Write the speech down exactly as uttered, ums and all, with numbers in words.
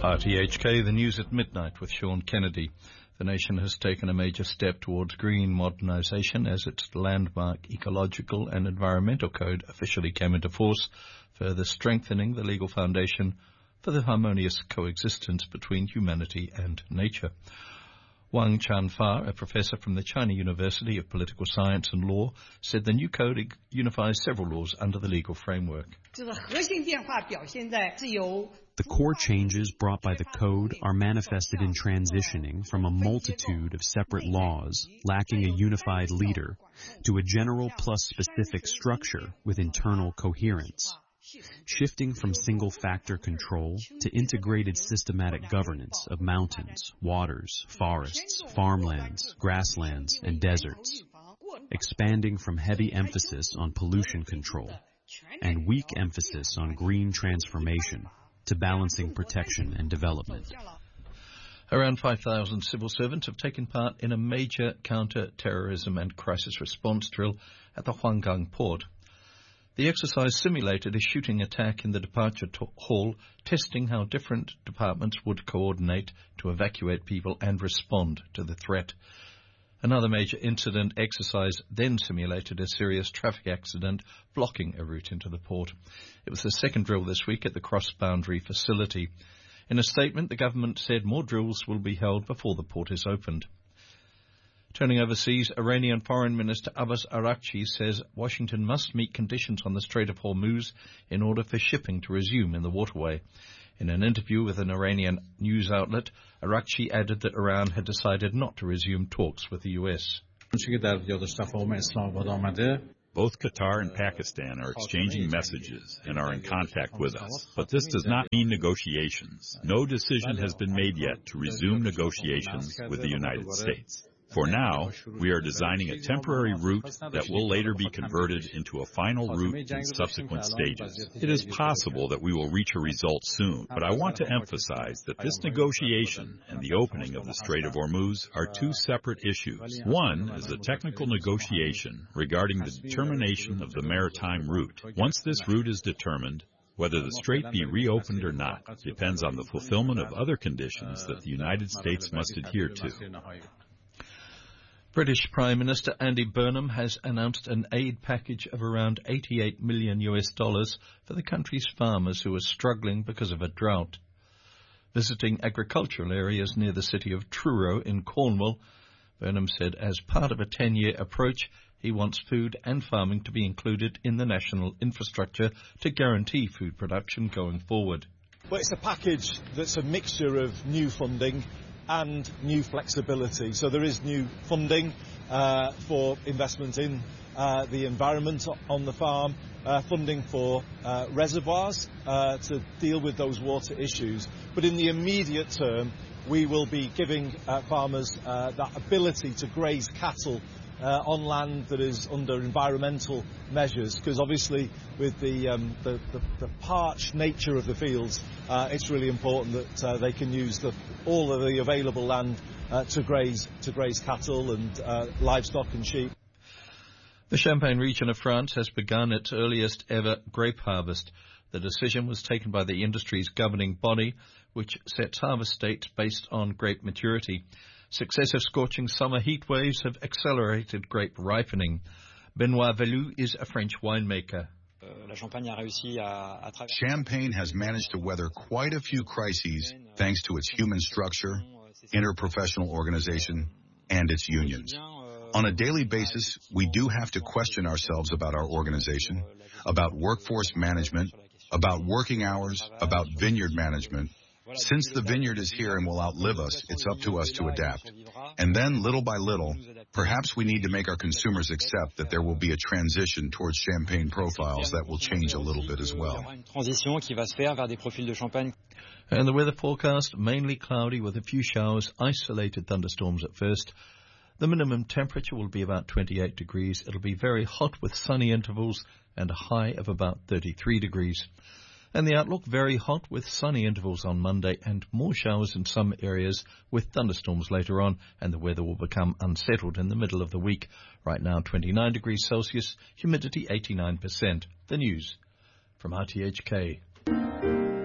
R T H K, the news at midnight with Sean Kennedy. The nation has taken a major step towards green modernisation as its landmark ecological and environmental code officially came into force, further strengthening the legal foundation for the harmonious coexistence between humanity and nature. Wang Chanfa, a professor from the China University of Political Science and Law, said the new code unifies several laws under the legal framework. The core changes brought by the code are manifested in transitioning from a multitude of separate laws lacking a unified leader to a general plus specific structure with internal coherence. Shifting from single-factor control to integrated systematic governance of mountains, waters, forests, farmlands, grasslands, and deserts. Expanding from heavy emphasis on pollution control and weak emphasis on green transformation to balancing protection and development. Around five thousand civil servants have taken part in a major counter-terrorism and crisis response drill at the Huanggang port. The exercise simulated a shooting attack in the departure hall, testing how different departments would coordinate to evacuate people and respond to the threat. Another major incident exercise then simulated a serious traffic accident blocking a route into the port. It was the second drill this week at the cross-boundary facility. In a statement, the government said more drills will be held before the port is opened. Turning overseas, Iranian Foreign Minister Abbas Araghchi says Washington must meet conditions on the Strait of Hormuz in order for shipping to resume in the waterway. In an interview with an Iranian news outlet, Araghchi added that Iran had decided not to resume talks with the U S. Both Qatar and Pakistan are exchanging messages and are in contact with us. But this does not mean negotiations. No decision has been made yet to resume negotiations with the United States. For now, we are designing a temporary route that will later be converted into a final route in subsequent stages. It is possible that we will reach a result soon, but I want to emphasize that this negotiation and the opening of the Strait of Hormuz are two separate issues. One is a technical negotiation regarding the determination of the maritime route. Once this route is determined, whether the strait be reopened or not depends on the fulfillment of other conditions that the United States must adhere to. British Prime Minister Andy Burnham has announced an aid package of around eighty-eight million U S dollars for the country's farmers who are struggling because of a drought. Visiting agricultural areas near the city of Truro in Cornwall, Burnham said as part of a ten-year approach, he wants food and farming to be included in the national infrastructure to guarantee food production going forward. Well, it's a package that's a mixture of new funding and new flexibility. So there is new funding uh, for investment in uh, the environment on the farm, uh, funding for uh, reservoirs uh, to deal with those water issues. But in the immediate term, we will be giving uh, farmers uh, that ability to graze cattle Uh, on land that is under environmental measures, because obviously with the, um, the, the, the parched nature of the fields, uh, it's really important that uh, they can use the, all of the available land uh, to graze to graze cattle and uh, livestock and sheep. The Champagne region of France has begun its earliest ever grape harvest. The decision was taken by the industry's governing body, which sets harvest dates based on grape maturity. Successive scorching summer heat waves have accelerated grape ripening. Benoit Velou is a French winemaker. Champagne has managed to weather quite a few crises thanks to its human structure, interprofessional organization, and its unions. On a daily basis, we do have to question ourselves about our organization, about workforce management, about working hours, about vineyard management. Since the vineyard is here and will outlive us, it's up to us to adapt. And then, little by little, perhaps we need to make our consumers accept that there will be a transition towards champagne profiles that will change a little bit as well. And the weather forecast, mainly cloudy with a few showers, isolated thunderstorms at first. The minimum temperature will be about twenty-eight degrees. It'll be very hot with sunny intervals and a high of about thirty-three degrees. And the outlook, very hot with sunny intervals on Monday and more showers in some areas with thunderstorms later on, and the weather will become unsettled in the middle of the week. Right now, twenty-nine degrees Celsius, humidity eighty-nine percent. The news from R T H K.